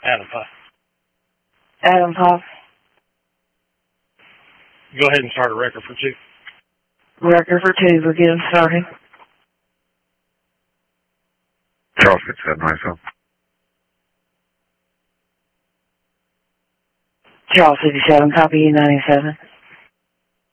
Adam Puff. Adam Puff. Go ahead and start a record for 2. Record for 2, begin starting. Charles 5797. Charles 57, copy 97.